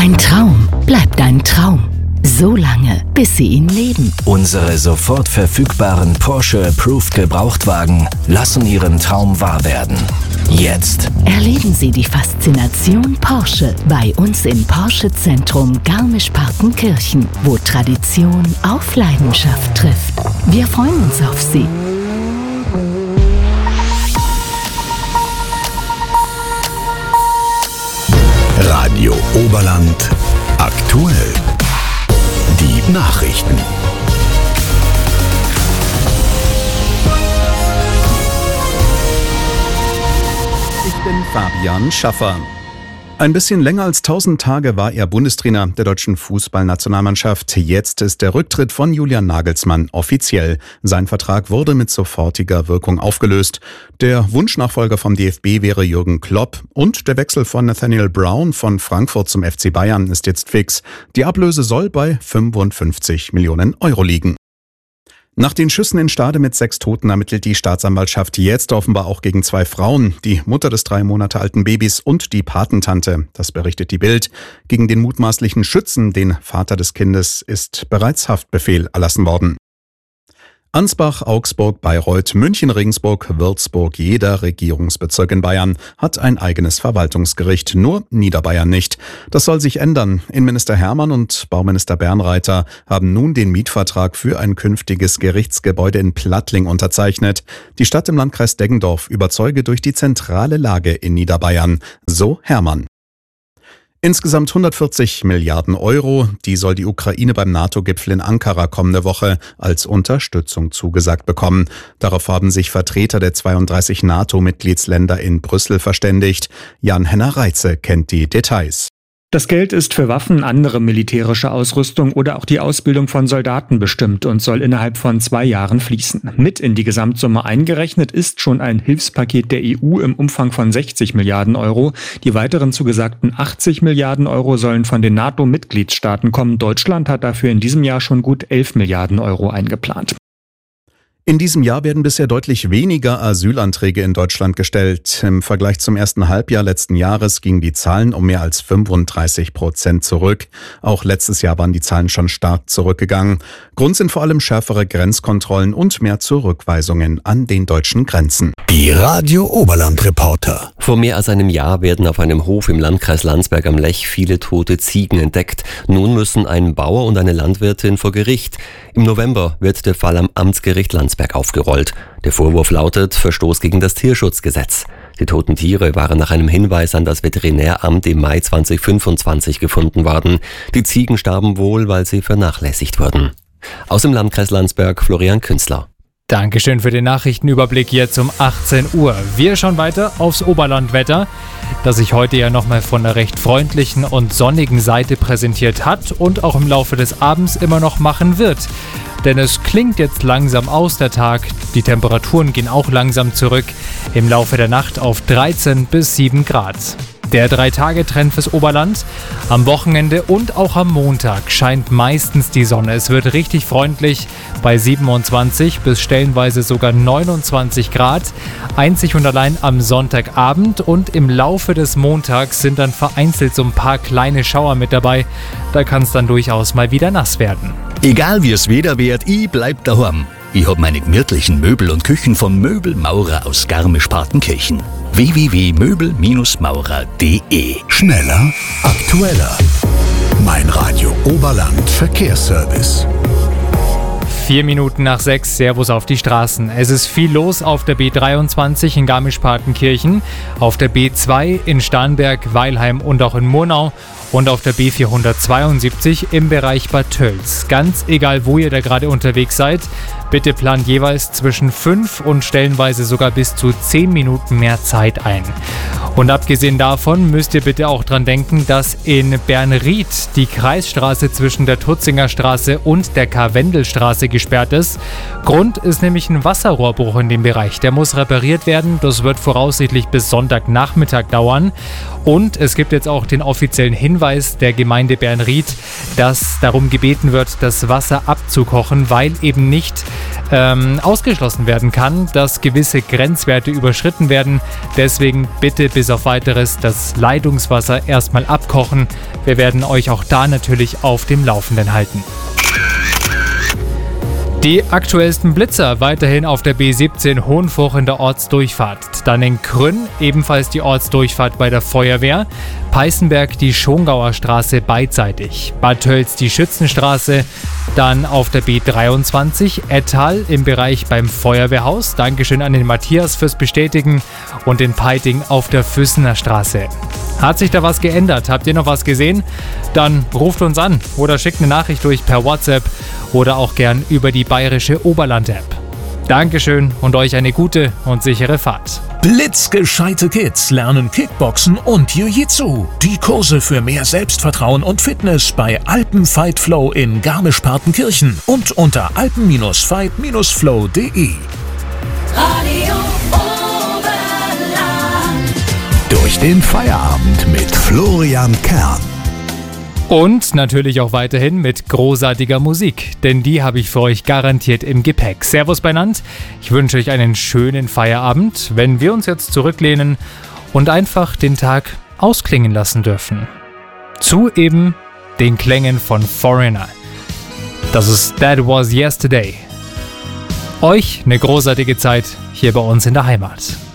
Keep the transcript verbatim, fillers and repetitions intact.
Ein Traum bleibt ein Traum. So lange, bis Sie ihn leben. Unsere sofort verfügbaren Porsche Approved Gebrauchtwagen lassen Ihren Traum wahr werden. Jetzt Erleben Sie die Faszination Porsche bei uns im Porsche Zentrum Garmisch-Partenkirchen, wo Tradition auf Leidenschaft trifft. Wir freuen uns auf Sie. Radio Oberland aktuell. Die Nachrichten. Ich bin Fabian Schaffer. Ein bisschen länger als tausend Tage war er Bundestrainer der deutschen Fußballnationalmannschaft. Jetzt ist der Rücktritt von Julian Nagelsmann offiziell. Sein Vertrag wurde mit sofortiger Wirkung aufgelöst. Der Wunschnachfolger vom D F B wäre Jürgen Klopp und der Wechsel von Nathaniel Brown von Frankfurt zum F C Bayern ist jetzt fix. Die Ablöse soll bei fünfundfünfzig Millionen Euro liegen. Nach den Schüssen in Stade mit sechs Toten ermittelt die Staatsanwaltschaft jetzt offenbar auch gegen zwei Frauen, die Mutter des drei Monate alten Babys und die Patentante. Das berichtet die Bild. Gegen den mutmaßlichen Schützen, den Vater des Kindes, ist bereits Haftbefehl erlassen worden. Ansbach, Augsburg, Bayreuth, München, Regensburg, Würzburg, jeder Regierungsbezirk in Bayern hat ein eigenes Verwaltungsgericht, nur Niederbayern nicht. Das soll sich ändern. Innenminister Hermann und Bauminister Bernreiter haben nun den Mietvertrag für ein künftiges Gerichtsgebäude in Plattling unterzeichnet. Die Stadt im Landkreis Deggendorf überzeuge durch die zentrale Lage in Niederbayern. So Hermann. Insgesamt hundertvierzig Milliarden Euro, die soll die Ukraine beim NATO-Gipfel in Ankara kommende Woche als Unterstützung zugesagt bekommen. Darauf haben sich Vertreter der zweiunddreißig NATO-Mitgliedsländer in Brüssel verständigt. Jan-Henner Reitze kennt die Details. Das Geld ist für Waffen, andere militärische Ausrüstung oder auch die Ausbildung von Soldaten bestimmt und soll innerhalb von zwei Jahren fließen. Mit in die Gesamtsumme eingerechnet ist schon ein Hilfspaket der E U im Umfang von sechzig Milliarden Euro. Die weiteren zugesagten achtzig Milliarden Euro sollen von den NATO-Mitgliedstaaten kommen. Deutschland hat dafür in diesem Jahr schon gut elf Milliarden Euro eingeplant. In diesem Jahr werden bisher deutlich weniger Asylanträge in Deutschland gestellt. Im Vergleich zum ersten Halbjahr letzten Jahres gingen die Zahlen um mehr als fünfunddreißig Prozent zurück. Auch letztes Jahr waren die Zahlen schon stark zurückgegangen. Grund sind vor allem schärfere Grenzkontrollen und mehr Zurückweisungen an den deutschen Grenzen. Die Radio Oberland Reporter. Vor mehr als einem Jahr werden auf einem Hof im Landkreis Landsberg am Lech viele tote Ziegen entdeckt. Nun müssen ein Bauer und eine Landwirtin vor Gericht. Im November wird der Fall am Amtsgericht Landsberg aufgerollt. Der Vorwurf lautet Verstoß gegen das Tierschutzgesetz. Die toten Tiere waren nach einem Hinweis an das Veterinäramt im Mai zweitausendfünfundzwanzig gefunden worden. Die Ziegen starben wohl, weil sie vernachlässigt wurden. Aus dem Landkreis Landsberg Florian Künstler. Dankeschön für den Nachrichtenüberblick jetzt um achtzehn Uhr. Wir schauen weiter aufs Oberlandwetter, das sich heute ja nochmal von einer recht freundlichen und sonnigen Seite präsentiert hat und auch im Laufe des Abends immer noch machen wird. Denn es klingt jetzt langsam aus der Tag, die Temperaturen gehen auch langsam zurück, im Laufe der Nacht auf dreizehn bis sieben Grad. Der Drei-Tage-Trend fürs Oberland. Am Wochenende und auch am Montag scheint meistens die Sonne. Es wird richtig freundlich bei siebenundzwanzig bis stellenweise sogar neunundzwanzig Grad. Einzig und allein am Sonntagabend und im Laufe des Montags sind dann vereinzelt so ein paar kleine Schauer mit dabei. Da kann es dann durchaus mal wieder nass werden. Egal wie es Wetter wird, ich bleib daheim. Ich hab meine gemütlichen Möbel und Küchen vom Möbelmaurer aus Garmisch-Partenkirchen. w w w punkt möbel maurer punkt d e. Schneller, aktueller. Mein Radio Oberland Verkehrsservice. Vier Minuten nach sechs, Servus auf die Straßen. Es ist viel los auf der B dreiundzwanzig in Garmisch-Partenkirchen, auf der B zwei in Starnberg, Weilheim und auch in Murnau und auf der B vierhundertzweiundsiebzig im Bereich Bad Tölz. Ganz egal, wo ihr da gerade unterwegs seid, bitte plant jeweils zwischen fünf und stellenweise sogar bis zu zehn Minuten mehr Zeit ein. Und abgesehen davon müsst ihr bitte auch dran denken, dass in Bernried die Kreisstraße zwischen der Tutzinger Straße und der Karwendelstraße gesperrt ist. Grund ist nämlich ein Wasserrohrbruch in dem Bereich. Der muss repariert werden. Das wird voraussichtlich bis Sonntagnachmittag dauern. Und es gibt jetzt auch den offiziellen Hinweis der Gemeinde Bernried, dass darum gebeten wird, das Wasser abzukochen, weil eben nicht ähm, ausgeschlossen werden kann, dass gewisse Grenzwerte überschritten werden. Deswegen bitte bis auf Weiteres das Leitungswasser erstmal abkochen. Wir werden euch auch da natürlich auf dem Laufenden halten. Die aktuellsten Blitzer weiterhin auf der B siebzehn Hohenfoch in der Ortsdurchfahrt. Dann in Krünn ebenfalls die Ortsdurchfahrt bei der Feuerwehr. Peißenberg die Schongauer Straße beidseitig. Bad Tölz die Schützenstraße. Dann auf der B dreiundzwanzig Ettal im Bereich beim Feuerwehrhaus. Dankeschön an den Matthias fürs Bestätigen. Und in Peiting auf der Füssener Straße. Hat sich da was geändert? Habt ihr noch was gesehen? Dann ruft uns an oder schickt eine Nachricht durch per WhatsApp oder auch gern über die bayerische Oberland-App. Dankeschön und euch eine gute und sichere Fahrt. Blitzgescheite Kids lernen Kickboxen und Jiu-Jitsu. Die Kurse für mehr Selbstvertrauen und Fitness bei Alpenfight Flow in Garmisch-Partenkirchen und unter alpen Fight Flow punkt de. Radio Oberland. Durch den Feierabend mit Florian Kern. Und natürlich auch weiterhin mit großartiger Musik, denn die habe ich für euch garantiert im Gepäck. Servus beinand, ich wünsche euch einen schönen Feierabend, wenn wir uns jetzt zurücklehnen und einfach den Tag ausklingen lassen dürfen. Zu eben den Klängen von Foreigner. Das ist That Was Yesterday. Euch eine großartige Zeit hier bei uns in der Heimat.